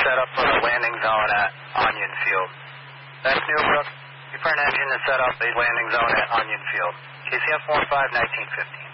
set up for a landing zone at Onion Field. That's Newbrook. Prepare an engine to set up a landing zone at Onion Field. KCF 15, 1950.